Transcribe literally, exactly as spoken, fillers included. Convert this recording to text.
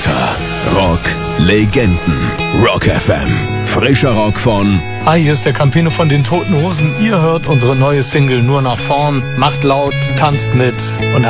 Unter Rock Legenden. Rock F M. Frischer Rock von... Hi, hier ist der Campino von den Toten Hosen. Ihr hört unsere neue Single Nur nach vorn. Macht laut, tanzt mit und